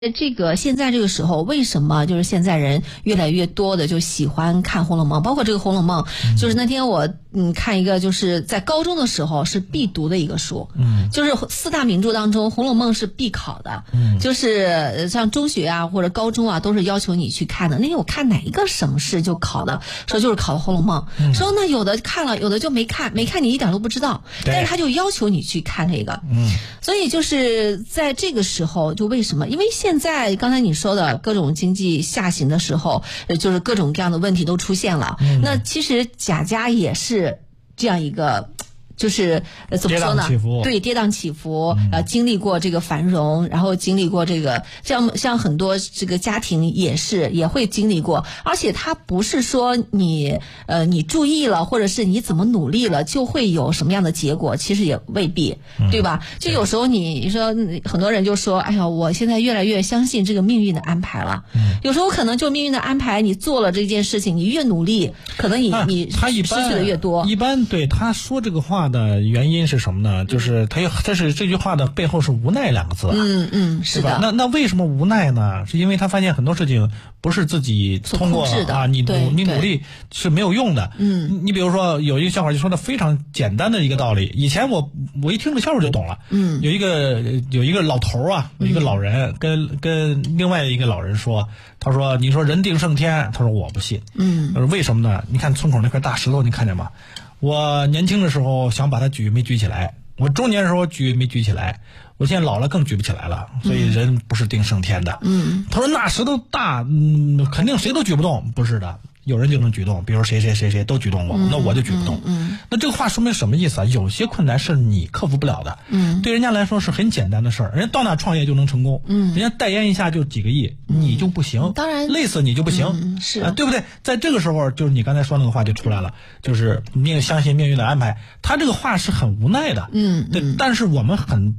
这个现在这个时候，为什么就是现在人越来越多的就喜欢看《红楼梦》，包括这个《红楼梦》，就是那天我看一个，就是在高中的时候是必读的一个书，就是四大名著当中，《红楼梦》是必考的，就是像中学啊或者高中啊都是要求你去看的。那天我看哪一个省市就考的，说就是考《红楼梦》，说那有的看了，有的就没看你一点都不知道，但是他就要求你去看这个，所以就是在这个时候，就为什么？因为现在刚才你说的各种经济下行的时候，就是各种各样的问题都出现了。那其实贾家也是这样一个。就是怎么说呢？对，跌宕起伏，经历过这个繁荣，然后经历过这个，像很多这个家庭也会经历过，而且它不是说你注意了，或者是你怎么努力了，就会有什么样的结果，其实也未必，对吧？就有时候你说很多人就说，哎呀，我现在越来越相信这个命运的安排了。有时候可能就命运的安排，你做了这件事情，你越努力，可能你失去的越多。 一般对他说这个话的原因是什么呢？就是这句话的背后是无奈两个字。 是的。 那为什么无奈呢？是因为他发现很多事情不是自己通过你努力是没有用的。你比如说有一个笑话就说的非常简单的一个道理，以前我一听这笑话就懂了。有一个老头啊，有一个老人跟另外一个老人说，他说你说人定胜天，他说我不信。他说为什么呢？你看村口那块大石头，你看见吗？我年轻的时候想把它举没举起来，我中年的时候举没举起来，我现在老了更举不起来了，所以人不是定胜天的。他说那石头大，肯定谁都举不动，不是的，有人就能举动，比如谁都举动过，那我就举不动。那这个话说明什么意思啊？有些困难是你克服不了的，对人家来说是很简单的事儿，人家到哪创业就能成功，人家代言一下就几个亿，你就不行，当然累死你就不行， 是对不对？在这个时候，就是你刚才说那个话就出来了，就是相信命运的安排，他这个话是很无奈的，对，但是我们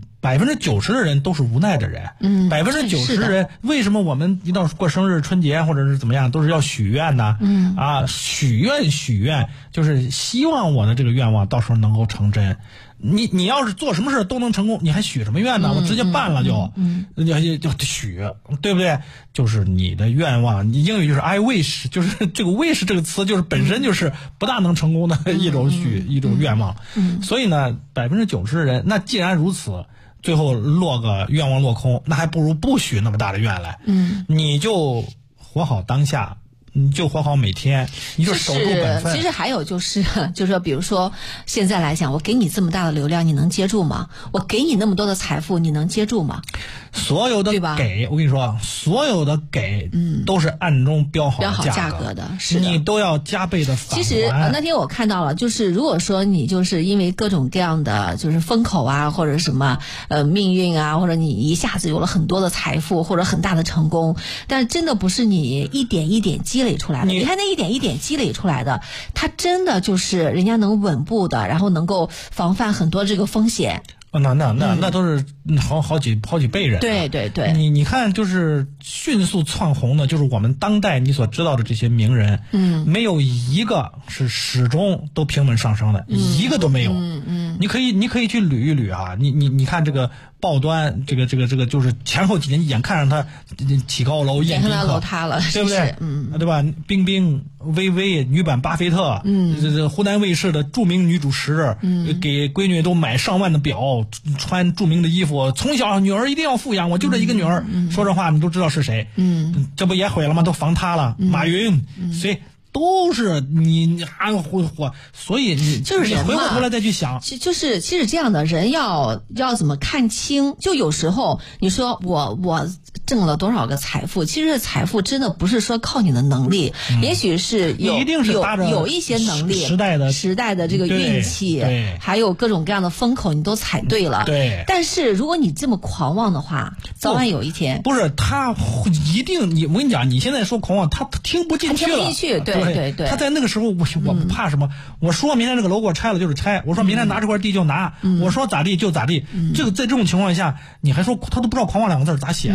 90%的人都是无奈的人，90%的人为什么我们一到过生日、春节或者是怎么样，都是要许愿呢？许愿就是希望我的这个愿望到时候能够成真。你要是做什么事都能成功，你还许什么愿呢？我直接办了就许，对不对？就是你的愿望，你英语就是 I wish， 就是这个 wish 这个词就是本身就是不大能成功的一种愿望。所以呢，90%的人，那既然如此，最后愿望落空，那还不如不许那么大的愿来。你就活好当下，你就活好每天，你就守住本分。 其实还有就是说，比如说现在来讲，我给你这么大的流量，你能接住吗？我给你那么多的财富，你能接住吗？ 所有的给，我跟你说，所有的给，都是暗中标好价格的，是的， 你都要加倍的返还。 其实那天我看到了，就是如果说你就是因为各种各样的就是风口啊，或者什么命运啊，或者你一下子有了很多的财富或者很大的成功，但真的不是你一点一点积累出来的。你看那一点一点积累出来的，它真的就是人家能稳步的，然后能够防范很多这个风险。 那都是好几倍人。 对， 你看，就是迅速窜红的，就是我们当代你所知道的这些名人，没有一个是始终都平稳上升的，一个都没有。你可以去捋一捋啊，你看这个报端，这个就是前后几年眼看着他起高楼宴宾客， 楼塌了， 对不对？对吧？冰冰、薇薇女版巴菲特，这湖南卫视的著名女主持，给闺女都买上万的表，穿著名的衣服，从小女儿一定要富养，我就这一个女儿，说这话你都知道是谁？这不也毁了吗？都房塌了，马云，谁？都是你火，所以你回过头来再去想， 其实这样的人要怎么看清？就有时候你说我挣了多少个财富，其实财富真的不是说靠你的能力，也许是有一些能力，时代的这个运气，还有各种各样的风口你都踩对了。 对， 但是如果你这么狂妄的话，早晚有一天不是他一定我跟你讲，你现在说狂妄，他听不进去了， 对， 他在那个时候我不怕什么，我说明天这个楼给我拆了就是拆，我说明天拿这块地就拿，我说咋地就咋地。这个在这种情况下，你还说他都不知道狂妄两个字咋写了， 他就没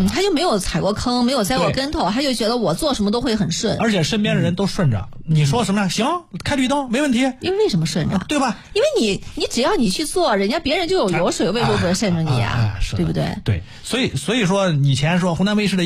有踩过坑，没有栽过跟头，他就觉得我做什么都会很顺， 而且身边的人都顺着，你说什么行，开绿灯没问题。 因为什么顺着？ 对吧？ 因为你只要你去做，人家别人就有油水，为什么不顺着你啊？对不对？ 对，所以说以前说湖南卫视的